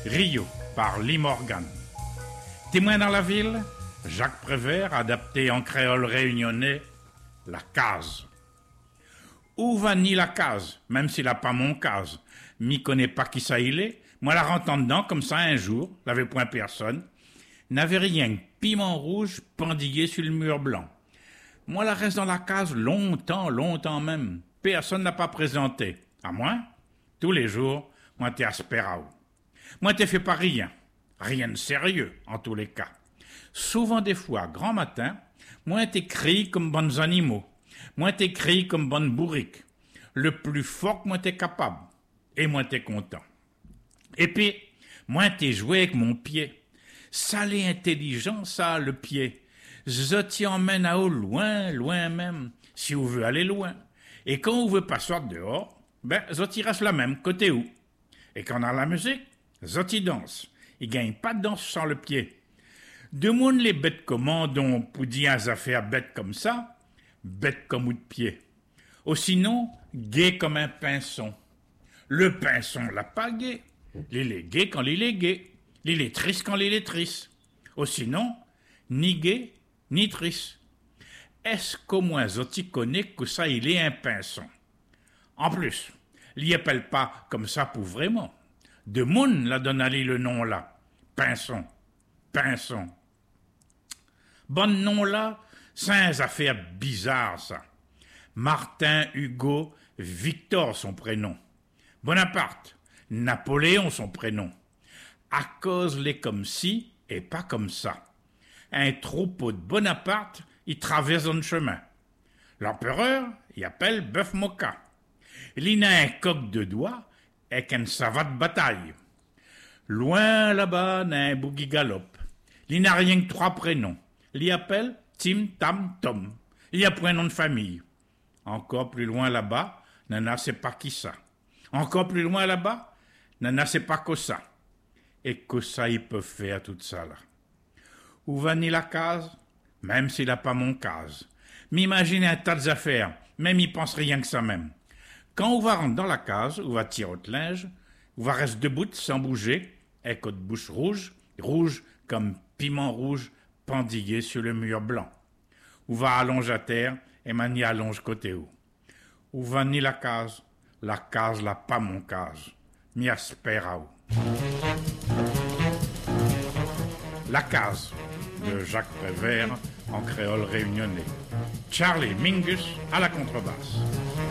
Rio, par Lee Morgan. Témoin dans la ville, Jacques Prévert, adapté en créole réunionnais, la case. Où va ni la case, même s'il n'a pas mon case. M'y connaît pas qui ça il est. Moi la rentre en dedans comme ça un jour, l'avait point personne. N'avait rien que piment rouge pendillé sur le mur blanc. Moi la reste dans la case longtemps même. Personne n'a pas présenté. À moi, tous les jours, moi t'es asperao. Moi t'es fait pas rien de sérieux en tous les cas. Souvent des fois, grand matin, moi t'es crie comme bonnes animaux. Moi t'es crie comme bonne bourrique. Le plus fort que moi t'es capable. Et moi t'es content. Et puis, moi t'es joué avec mon pied. Ça l'est intelligent, ça, le pied. Je t'y emmène à haut, loin même, si vous voulez aller loin. Et quand vous veut pas sortir dehors, je t'y reste la même, côté où. Et quand on a la musique, je t'y danse. Il gagne pas de danse sans le pied. De monde les bêtes commandons pour dire des affaires bêtes comme ça, bêtes comme ou de pied. Ou sinon, gai comme un pinson. Le pinson l'a pas gai. Il est gai quand il est gai. Il est triste quand il est triste. Ou sinon, ni gai, ni triste. Est-ce qu'au moins Zoti connaît que ça il est un pinson? En plus, il y appelle pas comme ça pour vraiment. De monde la donne à lui le nom là. Pinson. Bon nom là, c'est une affaire bizarre ça. Martin, Hugo, Victor son prénom. Bonaparte, Napoléon son prénom. À cause les comme ci et pas comme ça. Un troupeau de Bonaparte, il traverse un chemin. L'empereur, il appelle bœuf moka. Il a un coq de doigts et une savate bataille. Loin là-bas, n'a un bougie galop. Il n'a rien que 3 prénoms. Il appelle Tim Tam Tom. Il y a point nom de famille. Encore plus loin là-bas, Nana sait pas qui ça. Encore plus loin là-bas, Nana sait pas que ça. Et que ça il peut faire tout ça là. Où va ni la case, même s'il n'a pas mon case. M'imagine un tas d'affaires, même il pense rien que ça même. Quand on va rentrer dans la case, on va tirer au linge, on va rester debout sans bouger, avec notre bouche rouge comme piment rouge pendillé sur le mur blanc. On va allonger à terre et mani allonge côté où. Où va ni la case l'a pas mon case. Mi aspera où. La case de Jacques Prévert en créole réunionnais. Charlie Mingus à la contrebasse.